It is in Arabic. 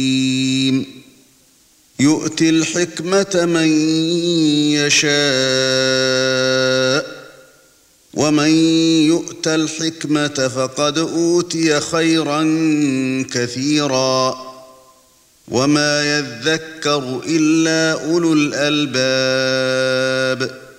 يؤتي الحكمة من يشاء ومن يؤت الحكمة فقد أوتي خيرا كثيرا وما يذكر إلا أولو الألباب